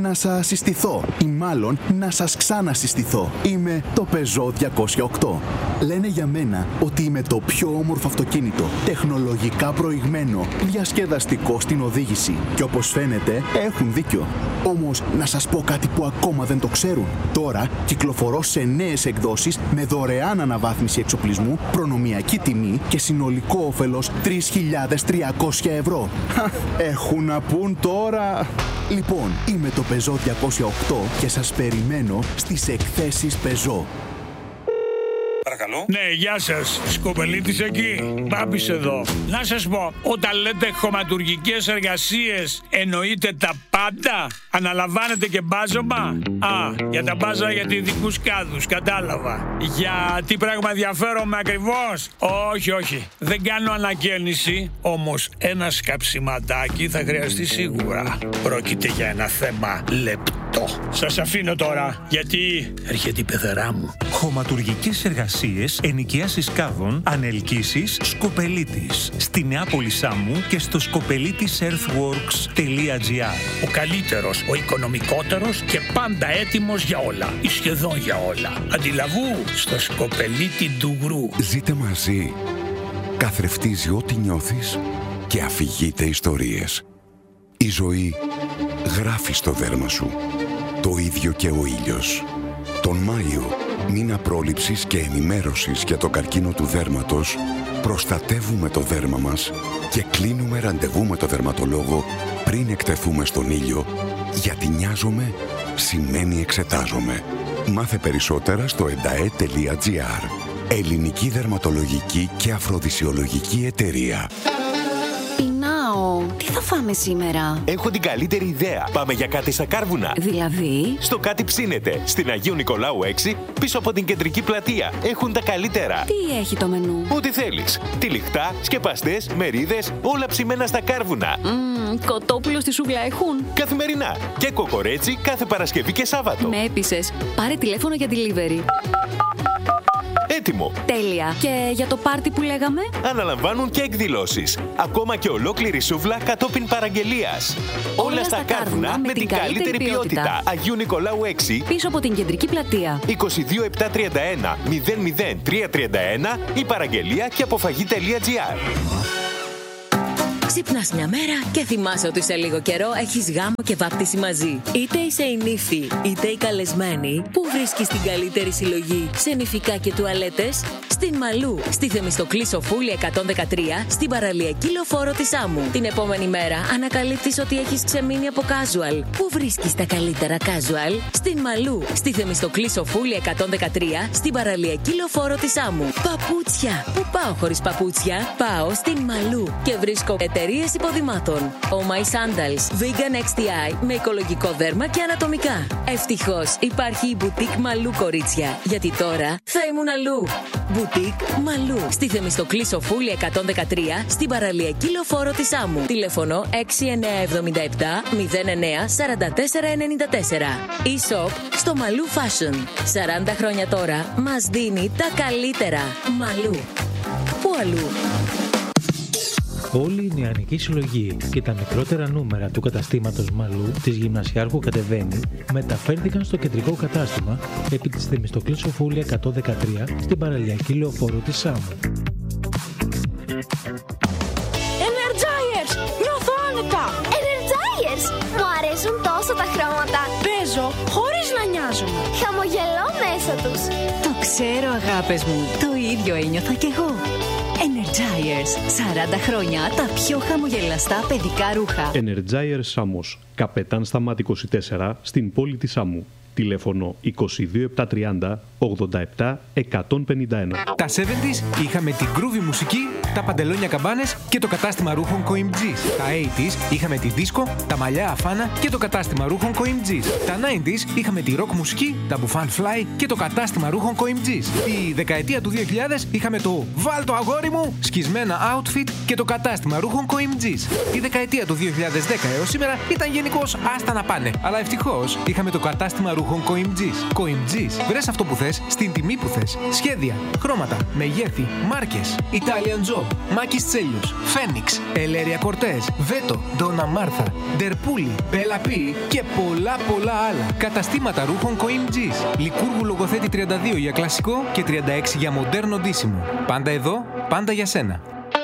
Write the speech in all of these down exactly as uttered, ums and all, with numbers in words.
να σας συστηθώ ή μάλλον να σας ξανασυστηθώ. Είμαι το Peugeot διακόσια οκτώ. Λένε για μένα ότι είμαι το πιο όμορφο αυτοκίνητο, τεχνολογικά προηγμένο, διασκεδαστικό στην οδήγηση. Και όπως φαίνεται έχουν δίκιο. Όμως να σας πω κάτι που ακόμα δεν το ξέρουν. Τώρα κυκλοφορώ σε νέες εκδόσεις με δωρεάν αναβάθμιση εξοπλισμού, προνομιακή τιμή και συνολικό όφελος τρεις χιλιάδες τριακόσια ευρώ. Έχουν να πούν τώρα. Λοιπόν, είμαι το Peugeot διακόσια οκτώ και σας περιμένω στις εκθέσεις Peugeot. Παρακαλώ. Ναι, γεια σας. Σκοπελίτης εκεί. Μπάμπης εδώ. Να σας πω, όταν λέτε χωματουργικές εργασίες, εννοείτε τα πάντα? Αναλαμβάνετε και μπάζωμα? Α, για τα μπάζα για ειδικούς κάδους, κατάλαβα. Για τι πράγμα ενδιαφέρομαι ακριβώς? Όχι, όχι. Δεν κάνω ανακαίνιση, όμως ένα σκαψιματάκι θα χρειαστεί σίγουρα. Πρόκειται για ένα θέμα λεπτό. Σας αφήνω τώρα, γιατί έρχεται η πεθερά μου. Χωματουργικές εργασίες, ενοικιάσεις κάδων, ανελκύσεις, Σκοπελίτης. Στη Νεάπολη Σάμου και στο σκοπελίτης earthworks τελεία gr. Ο καλύτερος, ο οικονομικότερος και πάντα έτοιμος για όλα. Ή σχεδόν για όλα. Αντιλαβού στο Σκοπελίτη Ντουγρού. Ζείτε μαζί. Καθρεφτίζει ό,τι νιώθεις και αφηγείται ιστορίες. Η ζωή γράφει στο δέρμα σου. Το ίδιο και ο ήλιος. Τον Μάιο, μήνα πρόληψης και ενημέρωσης για το καρκίνο του δέρματος, προστατεύουμε το δέρμα μας και κλείνουμε ραντεβού με το δερματολόγο πριν εκτεθούμε στον ήλιο, γιατί νοιάζομαι σημαίνει εξετάζομαι. Μάθε περισσότερα στο εντα-ε τελεία gr. Ελληνική δερματολογική και αφροδισιολογική εταιρεία. Πεινάω. Τι θα φάμε σήμερα? Έχω την καλύτερη ιδέα. Πάμε για κάτι στα Κάρβουνα. Δηλαδή? Στο Κάτι Ψήνεται. Στην Αγίου Νικολάου έξι, πίσω από την κεντρική πλατεία. Έχουν τα καλύτερα. Τι έχει το μενού? Ό,τι θέλεις. Τυλιχτά, σκεπαστές, μερίδες, όλα ψημένα στα Κάρβουνα. Μμμ, κοτόπουλο στη σούβλα έχουν? Καθημερινά. Και κοκορέτσι κάθε Παρασκευή και Σάββατο. Με έπεισες. Πάρε τηλέφωνο για delivery. Έτοιμο. Τέλεια. Και για το πάρτι που λέγαμε? Αναλαμβάνουν και εκδηλώσεις. Ακόμα και ολόκληρη σούβλα κατόπιν παραγγελίας. Όλα, Όλα στα Κάρβουνα με την καλύτερη ποιότητα. ποιότητα. Αγίου Νικολάου έξι. Πίσω από την κεντρική πλατεία. είκοσι δύο επτακόσια τριάντα ένα μηδέν μηδέν τριακόσια τριάντα ένα ή παραγγελία και αποφαγή τελεία gr. Ξυπνάς μια μέρα και θυμάσαι ότι σε λίγο καιρό έχεις γάμο και βάπτιση μαζί. Είτε είσαι η νύφη, είτε η καλεσμένη, που βρίσκεις την καλύτερη συλλογή σε νηφικά και τουαλέτες? Στην Μαλού, στη Θεμιστοκλή Σοφούλη εκατόν δεκατρία, στην παραλιακή λεωφόρο της Άμμου. Την επόμενη μέρα ανακαλύπτεις ότι έχεις ξεμείνει από casual. Πού βρίσκεις τα καλύτερα casual? Στην Μαλού, στη Θεμιστοκλή Σοφούλη εκατόν δεκατρία, στην παραλιακή λεωφόρο της Άμμου. Παπούτσια. Πού πάω χωρίς παπούτσια? Πάω στην Μαλού και βρίσκω εταιρείες υποδημάτων. Oh My Sandals, Vegan εξ τι άι με οικολογικό δέρμα και ανατομικά. Ευτυχώς υπάρχει η Boutique Μαλού, κορίτσια, γιατί τώρα θα ήμουν αλλού. Boutique Μαλού, στη Θεμιστοκλή Σοφούλη εκατόν δεκατρία, στην παραλιακή λεωφόρο της Άμμου. Τηλέφωνο έξι εννιά εβδομήντα επτά μηδέν εννιά σαράντα τέσσερα ενενήντα τέσσερα. E-shop στο Μαλού Fashion. σαράντα χρόνια τώρα μας δίνει τα καλύτερα. Μαλού. Πού αλλού? Όλη η νεανική συλλογή και τα μικρότερα νούμερα του καταστήματος Μαλού της Γυμνασιάρχου Κατεβαίνει μεταφέρθηκαν στο κεντρικό κατάστημα επί της Θεμιστοκλής Σοφούλη εκατόν δεκατρία στην παραλιακή λεωφόρο της Σάμου. Energizers! Νιώθω άνετα! Energizers! Μου αρέσουν τόσο τα χρώματα. Παίζω χωρίς να νοιάζομαι. Χαμογελώ μέσα τους. Το ξέρω, αγάπες μου. Το ίδιο ένιωθα κι εγώ. Energizers. σαράντα χρόνια τα πιο χαμογελαστά παιδικά ρούχα. Energizers Σάμος. Καπετάν Σταμάτη είκοσι τέσσερα στην πόλη της Σάμου. Τηλέφωνο είκοσι δύο επτακόσια τριάντα ογδόντα επτά εκατόν πενήντα ένα. Τα εβδομήντα είχαμε την groovy μουσική, τα παντελόνια καμπάνες και το κατάστημα ρούχων Coimg's. Τα ογδόντα είχαμε τη δίσκο, τα μαλλιά αφάνα και το κατάστημα ρούχων Coimg's. Τα ενενήντα είχαμε τη rock μουσική, τα μπουφάν fly και το κατάστημα ρούχων Coimg's. Τη δεκαετία του δύο χιλιάδες είχαμε το «Βάλ το αγόρι μου» σκισμένα outfit και το κατάστημα ρούχων Coimg's. Η δεκαετία του δύο χιλιάδες δέκα έως σήμερα ήταν γενικώς άστα να πάνε. Αλλά ευτυχώς είχαμε το κατάστημα ρούχων Coimg's. Coimg's, βρες αυτό που θες θες, στην τιμή που θες. Σχέδια, χρώματα, μεγέθη, μάρκες. Italian Job, Μάκης Τσέλιος, Φένιξ, Ελέρια Κορτές, Βέτο, Ντόνα Μάρθα, Ντερπούλη, Μπέλα Πι και πολλά πολλά άλλα. Καταστήματα ρούχων Coimgis. Λικούργου Λογοθέτη τριάντα δύο για κλασικό και τριάντα έξι για μοντέρνο ντύσιμο. Πάντα εδώ, πάντα για σένα.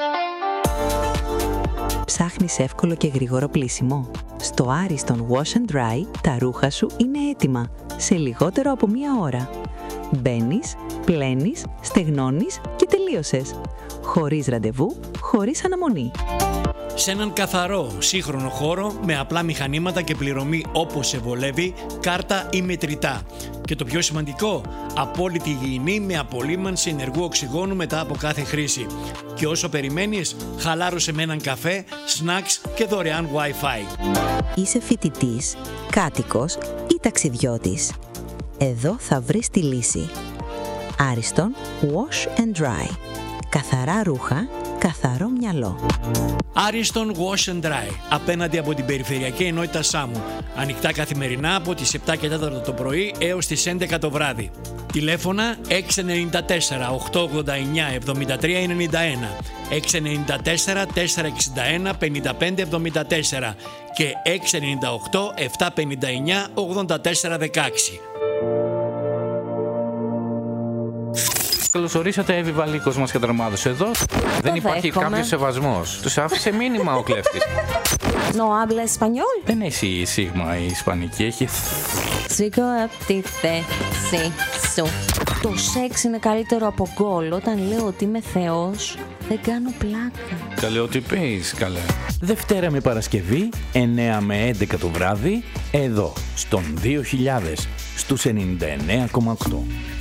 Ψάχνεις εύκολο και γρήγορο πλύσιμο? Στο Ariston Wash and Dry τα ρούχα σου είναι έτοιμα σε λιγότερο από μία ώρα. Μπαίνεις, πλένεις, στεγνώνεις και τελείωσες. Χωρίς ραντεβού, χωρίς αναμονή. Σε έναν καθαρό, σύγχρονο χώρο με απλά μηχανήματα και πληρωμή όπως σε βολεύει, κάρτα ή μετρητά. Και το πιο σημαντικό, απόλυτη υγιεινή με απολύμανση ενεργού οξυγόνου μετά από κάθε χρήση. Και όσο περιμένεις, χαλάρωσε με έναν καφέ, snacks και δωρεάν Wi-Fi. Είσαι φοιτητής, κάτοικος ή ταξιδιώτης? Εδώ θα βρεις τη λύση. Ariston Wash and Dry. Καθαρά ρούχα, καθαρό μυαλό. Ariston Wash and Dry, απέναντι από την περιφερειακή ενότητα Σάμου. Ανοιχτά καθημερινά από τις επτά και τέσσερα το πρωί έως τις έντεκα το βράδυ. Τηλέφωνα έξι εννιά τέσσερα οκτώ ογδόντα εννιά εβδομήντα τρία ενενήντα ένα, έξι εννιά τέσσερα τέσσερα εξήντα ένα πενήντα πέντε εβδομήντα τέσσερα και έξι εννιά οκτώ επτά πενήντα εννιά ογδόντα τέσσερα δεκαέξι. Καλώς ορίσατε, Εύη Βαλίκος μας καταρμάδωσε εδώ. Δεν υπάρχει κάποιος σεβασμός. Τους άφησε μήνυμα ο κλέφτης. No habla español. Δεν έχει σίγμα η ισπανική, έχει... Σήκω απ' τη θέση σου. Το σεξ είναι καλύτερο από γκολ. Όταν λέω ότι είμαι θεός, δεν κάνω πλάκα. Καλέ, ό,τι πεις, καλέ. Δευτέρα με Παρασκευή, εννιά με έντεκα το βράδυ, εδώ, στον δύο χιλιάδες, στους ενενήντα εννέα κόμμα οκτώ.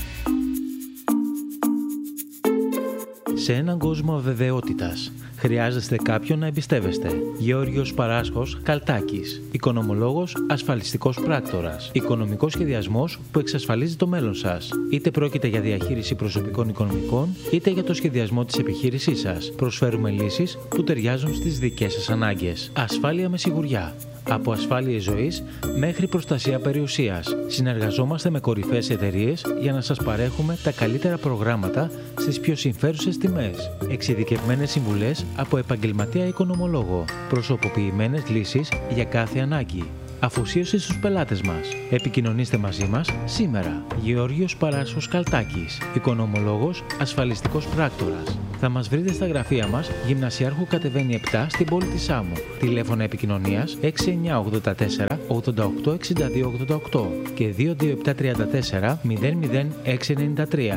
Σε έναν κόσμο αβεβαιότητας, χρειάζεστε κάποιον να εμπιστεύεστε. Γεώργιος Παράσχος Καλτάκης. Οικονομολόγος, ασφαλιστικός πράκτορας. Οικονομικός σχεδιασμός που εξασφαλίζει το μέλλον σας. Είτε πρόκειται για διαχείριση προσωπικών οικονομικών, είτε για το σχεδιασμό της επιχείρησής σας. Προσφέρουμε λύσεις που ταιριάζουν στις δικές σας ανάγκες. Ασφάλεια με σιγουριά. Από ασφάλειες ζωής μέχρι προστασία περιουσίας. Συνεργαζόμαστε με κορυφαίες εταιρείες για να σας παρέχουμε τα καλύτερα προγράμματα στις πιο συμφέρουσες τιμές. Εξειδικευμένες συμβουλές από επαγγελματία οικονομολόγο. Προσωποποιημένες λύσεις για κάθε ανάγκη. Αφοσίωση στους πελάτες μας. Επικοινωνήστε μαζί μας σήμερα. Γεώργιος Παράσχος Καλτάκης. Οικονομολόγος, ασφαλιστικός πράκτορας. Θα μας βρείτε στα γραφεία μας, Γυμνασιάρχου κατεβαίνει επτά στην πόλη της Σάμου. Τηλέφωνα επικοινωνίας έξι εννιά ογδόντα τέσσερα ογδόντα οκτώ εξήντα δύο ογδόντα οκτώ και δύο δύο επτά τρία τέσσερα μηδέν μηδέν έξι εννιά τρία.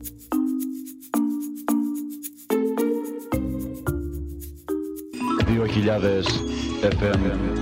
δύο χιλιάδες εφ εμ.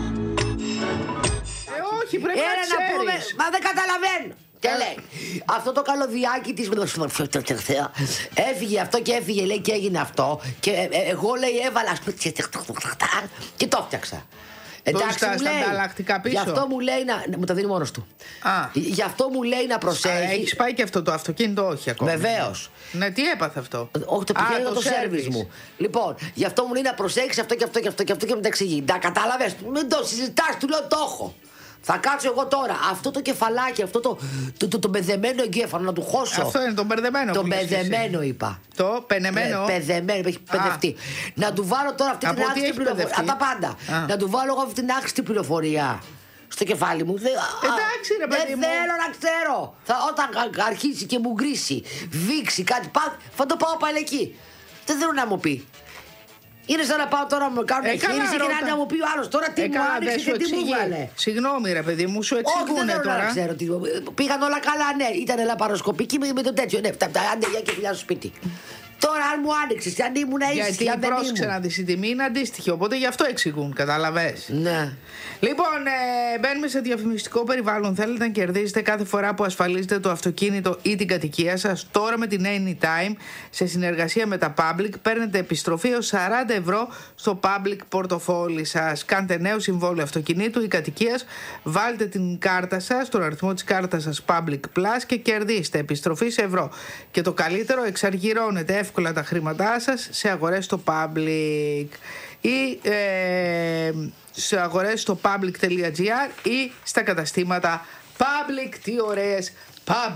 Πρέπει Έλα να, να πούμε, μα δεν καταλαβαίνω. Και λέει, αυτό το καλωδιάκι της έφυγε αυτό και έφυγε, λέει, και έγινε αυτό. Και εγώ, λέει, έβαλα και το φτιάξα. Εντάξει, μου λέει, γι' αυτό μου λέει να... Μου τα δίνει μόνος του. Α. Γι' αυτό μου λέει να προσέχει. Έχεις πάει και αυτό το αυτοκίνητο, όχι ακόμα. Βεβαίως. Ναι, τι έπαθε αυτό? Όχι, το πηγαίνει το, το σέρβις μου. Λοιπόν, γι' αυτό μου λέει να προσέχεις αυτό και αυτό και αυτό και αυτό και μου τα εξηγεί. Τα κατάλαβες, μην το συζητάς, του λέω το έχω. Θα κάτσω εγώ τώρα αυτό το κεφαλάκι, αυτό το, το, το, το μπεδεμένο εγκέφαλο να του χώσω. Αυτό είναι το μπερδεμένο. Το μπεδεμένο είπα. Το πενεμένο. Πε, πεδεμένο, έχει παιδευτεί. Να του βάλω τώρα αυτή την άχρηστη πληροφορία. Από τα πάντα. Α. Να του βάλω εγώ αυτή την άχρηστη πληροφορία στο κεφάλι μου. Εντάξει, ρε παιδί δεν μου. θέλω να ξέρω. Θα, όταν αρχίσει και μου γκρίσει, βήξει κάτι, πάθει, θα το πάω πάλι εκεί. Δεν θέλω να μου πει. Είναι σαν να πάω τώρα να μου κάνω εγχείρηση και να μου πει ο άλλος τώρα τι μου άνοιξε και τι μου βγάλε. Συγγνώμη ρε παιδί μου, σου εξηγούνε τώρα. Όχι, δεν ξέρω τι. Πήγαν όλα καλά, ναι. Ήταν λαπαροσκοπική με το τέτοιο. Ναι, άντε για και φιλιά στο σπίτι. Τώρα αν μου άνοιξες, αν ήμουν ήσυχη, γιατί πρόσεξε να δεις, η τιμή είναι αντίστοιχη, οπότε γι' αυτό εξηγούν, καταλαβες. Ναι. Λοιπόν, ε, μπαίνουμε σε διαφημιστικό περιβάλλον. Θέλετε να κερδίσετε κάθε φορά που ασφαλίζετε το αυτοκίνητο ή την κατοικία σας? Τώρα με την Anytime, σε συνεργασία με τα Public, παίρνετε επιστροφή έως σαράντα ευρώ στο Public πορτοφόλι σας. Κάντε νέο συμβόλαιο αυτοκινήτου ή κατοικίας, βάλτε την κάρτα σας, τον αριθμό της κάρτας σας Public Plus και κερδίστε επιστροφή σε ευρώ. Και το καλύτερο, εξαργυρώνετε εύκολα τα χρήματά σας σε αγορές στο Public ή ε, σε αγορές στο public.gr ή στα καταστήματα Public. Τι ωραίες Public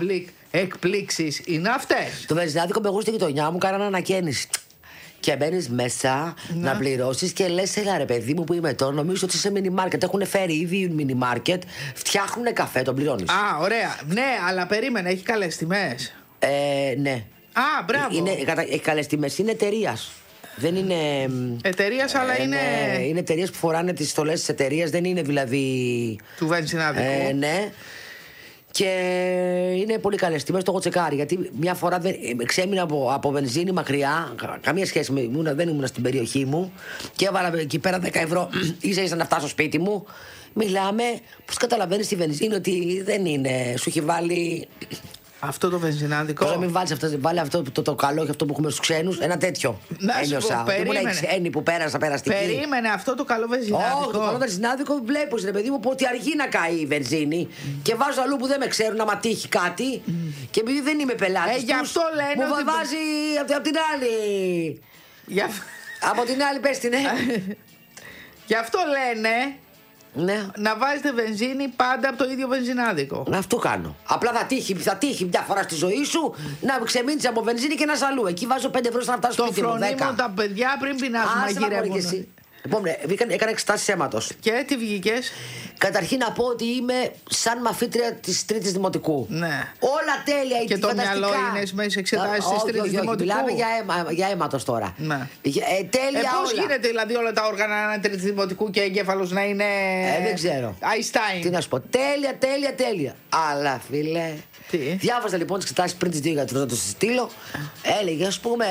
εκπλήξεις είναι αυτές. Το βενζινάδικο με εγώ στη γειτονιά μου κάνανε ανακαίνιση. Και μπαίνεις μέσα να, να πληρώσεις και λες, έλα ρε παιδί μου που είμαι τώρα, νομίζω ότι είσαι μίνι μάρκετ. Έχουν φέρει ήδη μίνι μάρκετ, φτιάχνουν καφέ, τον πληρώνεις. Α, ωραία. Ναι, αλλά περίμενε, έχει καλές τιμές. Ε, ναι. Α, μπράβο. Είναι, έχει καλές τιμές, είναι εταιρείας. Δεν είναι. Εταιρείας, αλλά ε, είναι. Ναι, είναι εταιρείες που φοράνε τις στολές της εταιρείας, δεν είναι δηλαδή. Του βενζινάδικου. Ε, ναι. Και είναι πολύ καλές τιμές, το έχω τσεκάρει. Γιατί μια φορά δεν, ξέμεινα από, από βενζίνη μακριά, καμία σχέση με ήμουν, δεν ήμουν στην περιοχή μου. Και έβαλα εκεί πέρα δέκα ευρώ, ίσα ίσα να φτάσω στο σπίτι μου. Μιλάμε, πώς καταλαβαίνεις τη βενζίνη ότι δεν είναι, σου έχει βάλει. Αυτό το βενζινάδικο. Πώς να μην βάλεις αυτό, βάλει αυτό το, το καλό και αυτό που έχουμε στους ξένους, ένα τέτοιο. Να ένιωσα. Πω, ήμουν η ξένη που πέρασα περαστική. Περίμενε αυτό το καλό βενζινάδικο. Όχι, το καλό βενζινάδικο βλέπω, ρε παιδί μου, ότι αργεί να καεί η βενζίνη. Mm. Και βάζω αλλού που δεν με ξέρουν, άμα τύχει κάτι. Mm. Και επειδή δεν είμαι πελάτης. Ε, γι' αυτό λένε. Μου ότι... βάζει από, από την άλλη. Για... από την άλλη, πες την, ναι. Γι' αυτό λένε. Ναι. Να βάζετε βενζίνη πάντα από το ίδιο βενζινάδικο. Αυτό κάνω. Απλά θα τύχει, θα τύχει μια φορά στη ζωή σου να ξεμείνεις από βενζίνη και να αλλού. Εκεί βάζω πέντε ευρώ να φτάσω στο σπίτι μου. Το φρονίμο τα παιδιά πριν πεινάσουν μαγειρεύουν. Λοιπόν, έκανα, έκανα εξετάσεις αίματος. Και τι βγήκες? Καταρχήν να πω ότι είμαι σαν μαθήτρια της τρίτης δημοτικού. Ναι. Όλα τέλεια. Και το μυαλό είναι μέσα εξετάσεις της τρίτης δημοτικού. Μιλάμε για, αίμα, για αίματος τώρα. Ναι. Ε, τέλεια. Ε, πώς όλα. γίνεται δηλαδή όλα τα όργανα να είναι τρίτης δημοτικού και εγκέφαλος να είναι. Ε, δεν ξέρω. Αϊστάιν. Τι να σου πω. Τέλεια, τέλεια, τέλεια. Αλλά φίλε. Τι? Διάβαζα λοιπόν τις εξετάσεις πριν τις δύο γιατρούς να το συστήλω. Έλεγε, ας πούμε,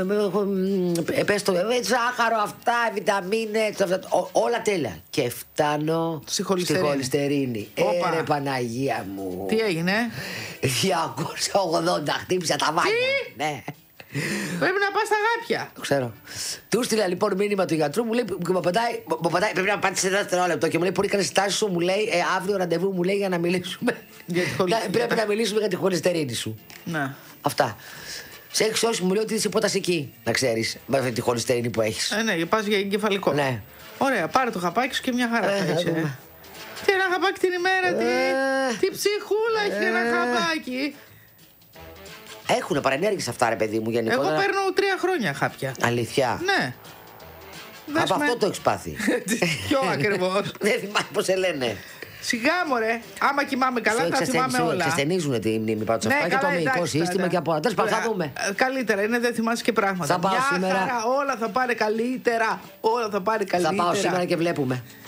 πες το, ζάχαρο, αυτά, βιταμίνες, όλα τέλεια. Και φτάνω στη χολυστερίνη. Ε, ρε Παναγία μου. Τι έγινε? διακόσια ογδόντα, χτύπησα τα βάνια. Ναι. Πρέπει να πας στα γάπια. Το ξέρω. Του στείλα λοιπόν μήνυμα του γιατρού, μου λέει, μου πατάει, μου πατάει, πρέπει να πάτε σε ένα δευτερόλεπτο. Και μου λέει, πολύ καλή στάση σου, μου λέει, ε, αύριο ραντεβού μου λέει για να μιλήσουμε. Πρέπει να μιλήσουμε για τη χολυστερίνη σου. Να. Αυτά. Σε έξι ώρες μου λέει ότι είσαι υποτασική, να ξέρεις, με αυτή τη χολυστερίνη που έχεις. Ε, ναι, πας για εγκεφαλικό. Ναι. Ωραία, πάρε το χαπάκι σου και μια χαρά θα είσαι. Ε. Τι ένα χαπάκι την ημέρα, τι, ε. τι ψυχούλα έχει ε. ένα χαπάκι. Έχουνε παρενέργειες αυτά, ρε παιδί μου, γενικότερα. Εγώ παίρνω τρία χρόνια χάπια. Αλήθεια? Ναι. Από αυτό το έχεις πάθει. Ποιο ακριβώς? Δεν θυμάμαι πώς σε λένε. Σιγά μωρέ, άμα κοιμάμαι καλά θα θυμάμαι όλα. Εξασθενίζουν τη μνήμη πάντως αυτά και το μυϊκό σύστημα και από όλα. Τέλος πάντων, θα δούμε. Καλύτερα είναι, δεν θυμάσαι και πράγματα. Θα πάω Μια σήμερα. Χαρά, όλα θα πάρει καλύτερα. Όλα θα πάρει καλύτερα. Θα πάω σήμερα και βλέπουμε.